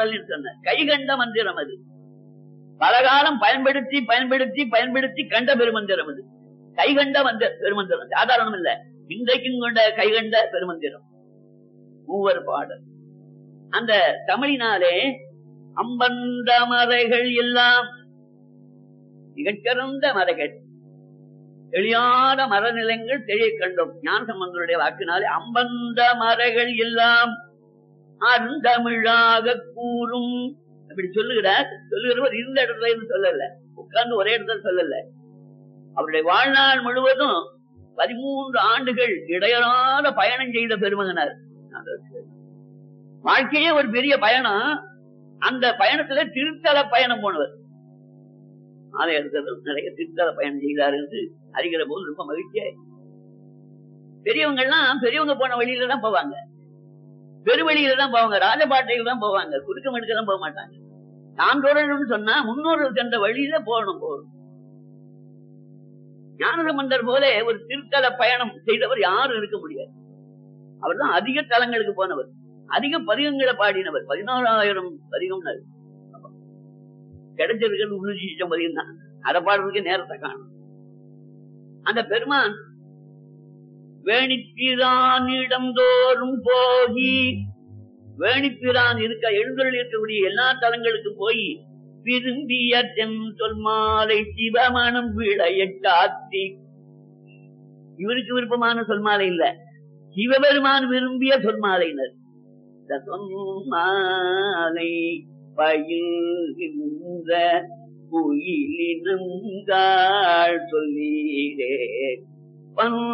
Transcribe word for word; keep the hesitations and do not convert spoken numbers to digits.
பாடல் சொன்ன கைகண்ட மந்திரம் அது. பலகாலம் பயன்படுத்தி பயன்படுத்தி பயன்படுத்தி கண்ட பெருமந்திரம் அது. கைகண்ட மந்த பெருமந்திரம் சாதாரணம் இல்ல, இன்றைக்கும் கொண்ட கைகண்ட பெருமந்திரம். மூவர் பாடல் அந்த தமிழினாலே அம்பந்த மறைகள் எல்லாம் மிகச்சிறந்த மறைகள், தெளியாத மரநிலங்கள் தெளிய கண்டோம் ஞானசம்பந்தருடைய வாக்கினாலே. அம்பந்த மறைகள் எல்லாம் அருந்தமிழாக கூறும் அப்படி சொல்லுகிறார். சொல்லுகிறவர் இருந்த இடத்துல இருந்து சொல்லல, உட்கார்ந்து ஒரே இடத்துல சொல்லல. அவருடைய வாழ்நாள் முழுவதும் பதிமூன்று ஆண்டுகள் இடையறாத பயணம் செய்த பெருமகனார். வாழ்க்கையே ஒரு பெரிய பயணம். அந்த பயணத்துல திருத்தல பயணம் போனவர். ஆலயத்தில் நிறைய திருத்தல பயணம் செய்தார் என்று அறிகிற போது ரொம்ப மகிழ்ச்சியா. பெரியவங்க எல்லாம் பெரியவங்க போன வழியில தான் போவாங்க, பெருவழியில தான் போவாங்க, ராஜபாட்டையில தான் போவாங்க, குறுக்கம் எடுக்கலாம் போக மாட்டாங்க. நான் தொடரணும்னு சொன்னா முன்னோர்கள் சென்ற வழியில போகணும் போகணும். ஞானசம்பந்தர் போல ஒரு திருத்தல பயணம் செய்தவர் யாரும் இருக்க முடியாது. அவர் தான் அதிக தலங்களுக்கு போனவர், அதிக பதிகங்களை பாடினவர். பதினாறாயிரம் பதிகம் கிடைச்சிருக்கிறது முன்னூத்தி லட்சம் பதிகம் தான். அதை பாடுறதுக்கு நேரத்தை காணும். அந்த பெருமான் வேணிப்பிரான் இடந்தோறும் போகி, வேணிப்பிரான் இருக்க எழுந்தொழில் இருக்கக்கூடிய எல்லா தலங்களுக்கும் போய் விரும்பிய தென் சொல்மாலை சிவமணம் விளையாத்தி. இவருக்கு விருப்பமான சொல்மாலை இல்ல, சிவபெருமான் விரும்பிய சொல்மாலையினர். சொன்மாலை பயில்கின்ற குயிலினங்காள் சொல்லீரே